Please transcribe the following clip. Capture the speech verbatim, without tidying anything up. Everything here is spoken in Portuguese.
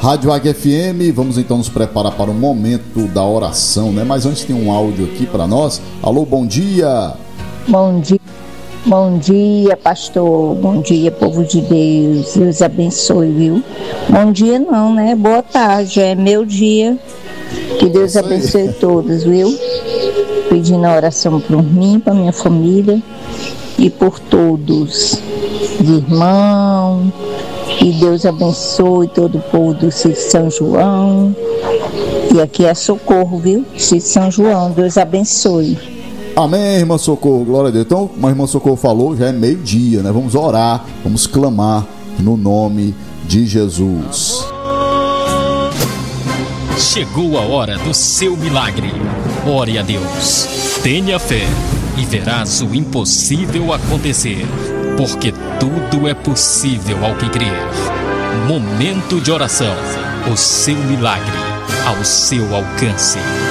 Rádio Águia F M, vamos então nos preparar para o momento da oração, né? Mas antes tem um áudio aqui para nós. Alô, bom dia. Bom dia, bom dia, pastor. Bom dia, povo de Deus. Deus abençoe, viu? Bom dia não, né? Boa tarde, é meu dia. Que Deus abençoe todos, viu? Pedindo a oração por mim, para minha família e por todos, de irmão. Que Deus abençoe todo o povo do Sítio São João. E aqui é Socorro, viu? Sítio São João, Deus abençoe. Amém, irmã Socorro, glória a Deus. Então, como a irmã Socorro falou, já é meio-dia, né? Vamos orar, vamos clamar no nome de Jesus. Chegou a hora do seu milagre. Ore a Deus, tenha fé e verás o impossível acontecer. Porque tudo é possível ao que crer. Momento de oração. O seu milagre ao seu alcance.